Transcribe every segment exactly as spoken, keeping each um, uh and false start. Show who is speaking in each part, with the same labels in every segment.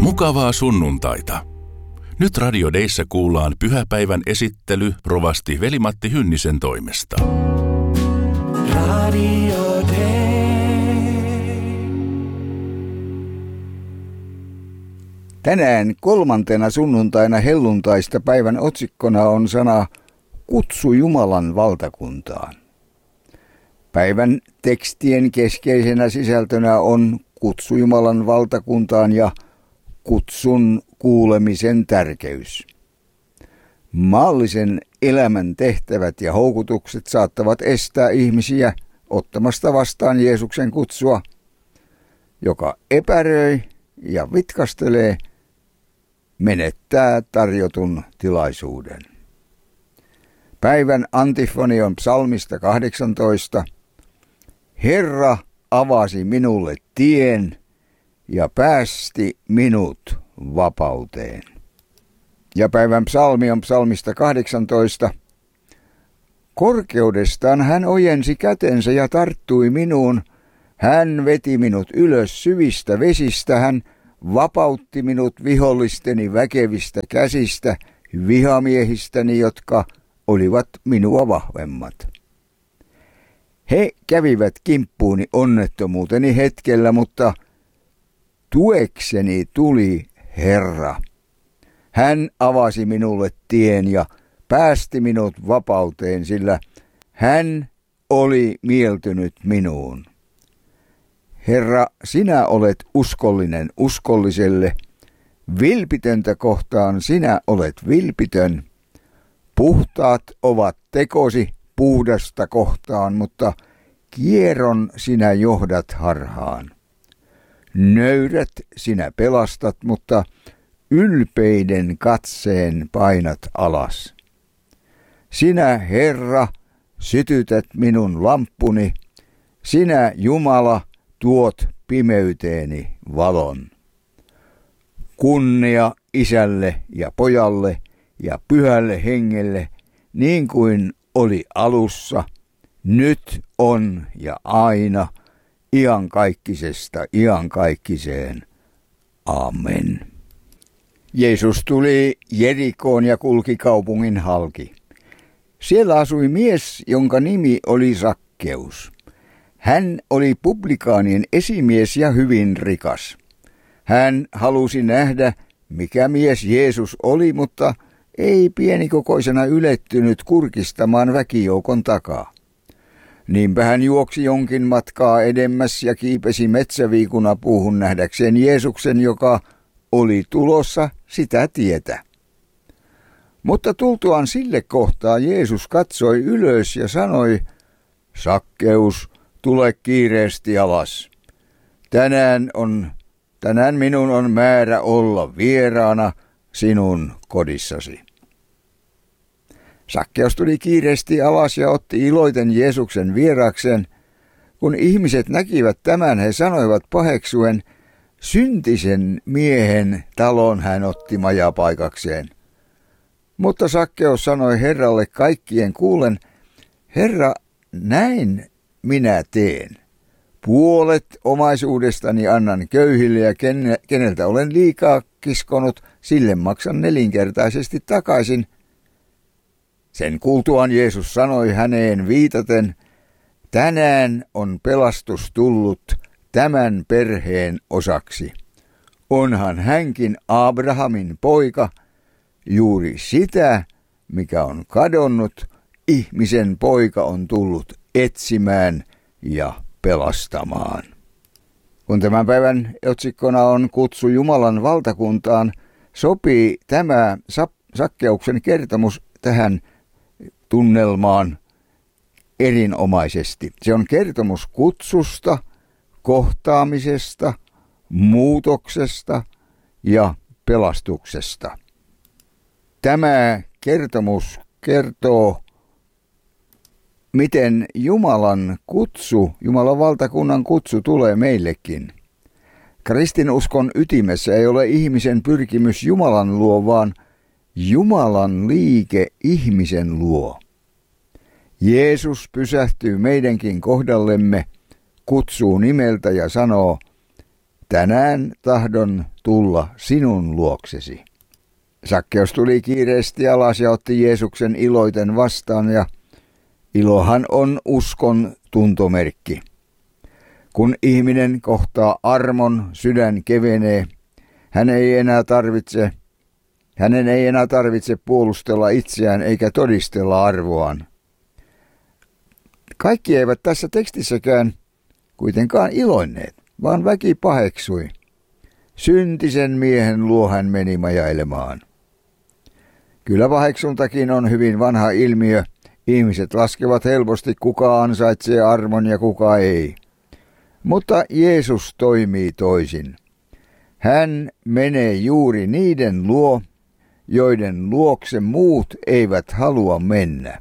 Speaker 1: Mukavaa sunnuntaita. Nyt Radio Deissä kuullaan pyhäpäivän esittely rovasti Veli-Matti Hynnisen toimesta. Radio Dei.
Speaker 2: Tänään kolmantena sunnuntaina helluntaista päivän otsikkona on sana kutsu Jumalan valtakuntaan. Päivän tekstien keskeisenä sisältönä on kutsu Jumalan valtakuntaan ja kutsun kuulemisen tärkeys. Maallisen elämän tehtävät ja houkutukset saattavat estää ihmisiä ottamasta vastaan Jeesuksen kutsua, joka epäröi ja vitkastelee, menettää tarjotun tilaisuuden. Päivän antifoni on psalmista kahdeksantoista. Herra avasi minulle tien ja päästi minut vapauteen. Ja päivän psalmi on psalmista kahdeksantoista. Korkeudestaan hän ojensi kätensä ja tarttui minuun. Hän veti minut ylös syvistä vesistä. Hän vapautti minut vihollisteni väkevistä käsistä, vihamiehistäni, jotka olivat minua vahvemmat. He kävivät kimppuuni onnettomuuteni hetkellä, mutta tuekseni tuli Herra. Hän avasi minulle tien ja päästi minut vapauteen, sillä hän oli mieltynyt minuun. Herra, sinä olet uskollinen uskolliselle, vilpitöntä kohtaan sinä olet vilpitön. Puhtaat ovat tekosi puhdasta kohtaan, mutta kieron sinä johdat harhaan. Nöyrät sinä pelastat, mutta ylpeiden katseen painat alas. Sinä, Herra, sytytät minun lamppuni, sinä, Jumala, tuot pimeyteeni valon. Kunnia Isälle ja Pojalle ja Pyhälle Hengelle, niin kuin oli alussa, nyt on ja aina, iankaikkisesta iankaikkiseen. Amen. Jeesus tuli Jerikoon ja kulki kaupungin halki. Siellä asui mies, jonka nimi oli Sakkeus. Hän oli publikaanien esimies ja hyvin rikas. Hän halusi nähdä, mikä mies Jeesus oli, mutta ei pienikokoisena ylettynyt kurkistamaan väkijoukon takaa. Niinpä hän juoksi jonkin matkaa edemmäs ja kiipesi metsäviikunapuuhun nähdäkseen Jeesuksen, joka oli tulossa sitä tietä. Mutta tultuaan sille kohtaa Jeesus katsoi ylös ja sanoi, Sakkeus, tule kiireesti alas. Tänään, on, tänään minun on määrä olla vieraana sinun kodissasi. Sakkeus tuli kiireesti alas ja otti iloiten Jeesuksen vierakseen. Kun ihmiset näkivät tämän, he sanoivat paheksuen, syntisen miehen talon hän otti majapaikakseen. Mutta Sakkeus sanoi Herralle kaikkien kuulen, Herra, näin minä teen. Puolet omaisuudestani annan köyhille ja keneltä olen liikaa kiskonut, sille maksan nelinkertaisesti takaisin. Sen kuultuaan Jeesus sanoi häneen viitaten, tänään on pelastus tullut tämän perheen osaksi. Onhan hänkin Abrahamin poika, juuri sitä, mikä on kadonnut, ihmisen poika on tullut etsimään ja pelastamaan. Kun tämän päivän otsikkona on kutsu Jumalan valtakuntaan, sopii tämä Sakkeuksen kertomus tähän tunnelmaan erinomaisesti. Se on kertomus kutsusta, kohtaamisesta, muutoksesta ja pelastuksesta. Tämä kertomus kertoo, miten Jumalan kutsu, Jumalan valtakunnan kutsu tulee meillekin. Kristinuskon ytimessä ei ole ihmisen pyrkimys Jumalan luo, vaan Jumalan liike ihmisen luo. Jeesus pysähtyy meidänkin kohdallemme, kutsuu nimeltä ja sanoo, tänään tahdon tulla sinun luoksesi. Sakkeus tuli kiireesti alas ja otti Jeesuksen iloiten vastaan, ja ilohan on uskon tuntomerkki. Kun ihminen kohtaa armon, sydän kevenee, hän ei enää tarvitse, hänen ei enää tarvitse puolustella itseään eikä todistella arvoaan. Kaikki eivät tässä tekstissäkään kuitenkaan iloinneet, vaan väki paheksui. Syntisen miehen luo hän meni majailemaan. Kyllä paheksuntakin on hyvin vanha ilmiö. Ihmiset laskevat helposti, kuka ansaitsee armon ja kuka ei. Mutta Jeesus toimii toisin. Hän menee juuri niiden luo, joiden luokse muut eivät halua mennä.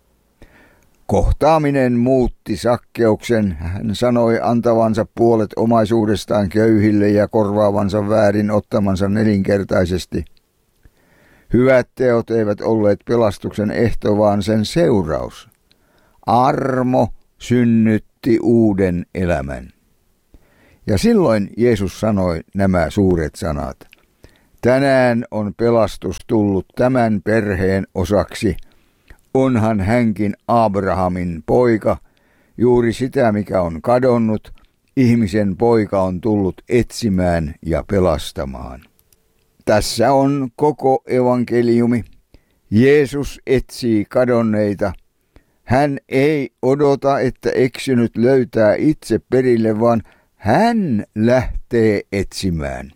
Speaker 2: Kohtaaminen muutti Sakkeuksen. Hän sanoi antavansa puolet omaisuudestaan köyhille ja korvaavansa väärin ottamansa nelinkertaisesti. Hyvät teot eivät olleet pelastuksen ehto, vaan sen seuraus. Armo synnytti uuden elämän. Ja silloin Jeesus sanoi nämä suuret sanat. Tänään on pelastus tullut tämän perheen osaksi. Onhan hänkin Abrahamin poika, juuri sitä mikä on kadonnut. Ihmisen poika on tullut etsimään ja pelastamaan. Tässä on koko evankeliumi. Jeesus etsii kadonneita. Hän ei odota, että eksynyt löytää itse perille, vaan hän lähtee etsimään.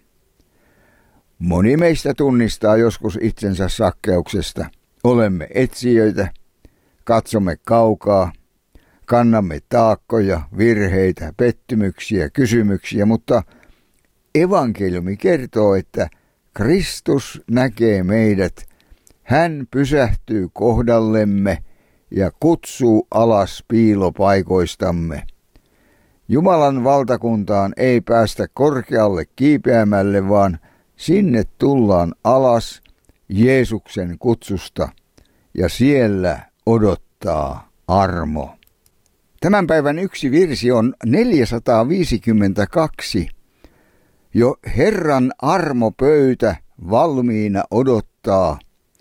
Speaker 2: Moni meistä tunnistaa joskus itsensä Sakkeuksesta. Olemme etsijöitä, katsomme kaukaa, kannamme taakkoja, virheitä, pettymyksiä, kysymyksiä, mutta evankeliumi kertoo, että Kristus näkee meidät. Hän pysähtyy kohdallemme ja kutsuu alas piilopaikoistamme. Jumalan valtakuntaan ei päästä korkealle kiipeämälle, vaan sinne tullaan alas Jeesuksen kutsusta ja siellä odottaa armo. Tämän päivän yksi virsi on neljäsataaviisikymmentäkaksi. Jo Herran armopöytä valmiina odottaa.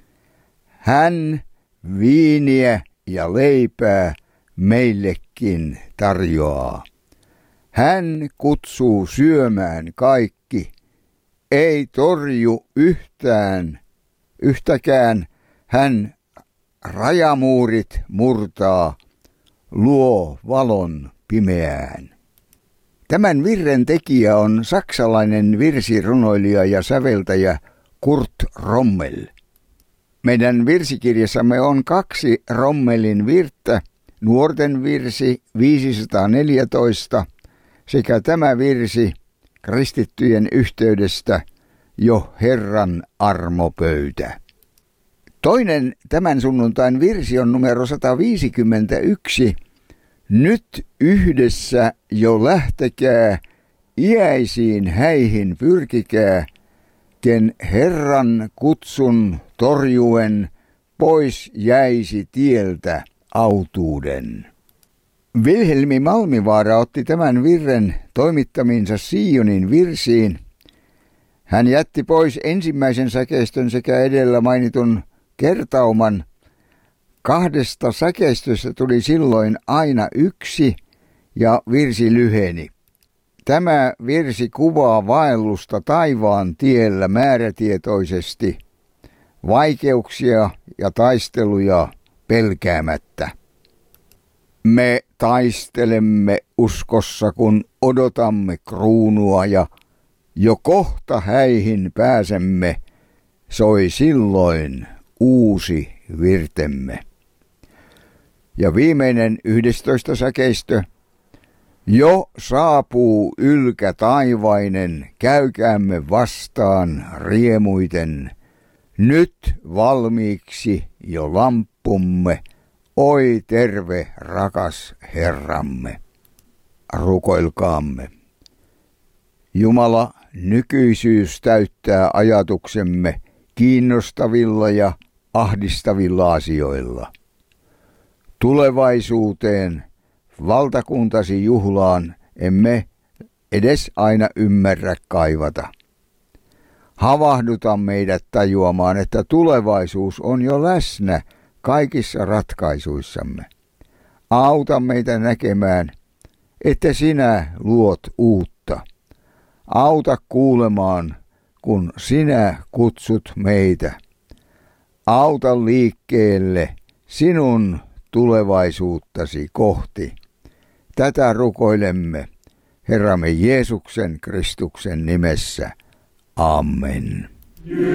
Speaker 2: Hän viiniä ja leipää meillekin tarjoaa. Hän kutsuu syömään kaikki, ei torju yhtään, yhtäkään. Hän rajamuurit murtaa, luo valon pimeään. Tämän virren tekijä on saksalainen virsirunoilija ja säveltäjä Kurt Rommel. Meidän virsikirjassamme on kaksi Rommelin virttä, nuorten virsi viisisataaneljätoista sekä tämä virsi kristittyjen yhteydestä jo Herran armopöytä. Toinen tämän sunnuntain virsi on numero sata viisikymmentäyksi. Nyt yhdessä jo lähtekää, iäisiin häihin pyrkikää, ken Herran kutsun torjuen pois jäisi tieltä autuuden. Vilhelmi Malmivaara otti tämän virren toimittaminsa Sionin virsiin. Hän jätti pois ensimmäisen säkeistön sekä edellä mainitun kertauman. Kahdesta säkeistöstä tuli silloin aina yksi ja virsi lyheni. Tämä virsi kuvaa vaellusta taivaan tiellä määrätietoisesti, vaikeuksia ja taisteluja pelkäämättä. Me taistelemme uskossa, kun odotamme kruunua ja jo kohta häihin pääsemme, soi silloin uusi virtemme. Ja viimeinen yhdestoista säkeistö. Jo saapuu ylkä taivainen, käykäämme vastaan riemuiten. Nyt valmiiksi jo lamppumme, oi terve rakas Herramme. Rukoilkaamme. Jumala, nykyisyys täyttää ajatuksemme kiinnostavilla ja ahdistavilla asioilla. Tulevaisuuteen, valtakuntasi juhlaan emme edes aina ymmärrä kaivata. Havahduta meidät tajuamaan, että tulevaisuus on jo läsnä kaikissa ratkaisuissamme. Auta meitä näkemään, että sinä luot uutta. Auta kuulemaan, kun sinä kutsut meitä. Auta liikkeelle sinun tulevaisuuttasi kohti. Tätä rukoilemme Herramme Jeesuksen Kristuksen nimessä. Amen.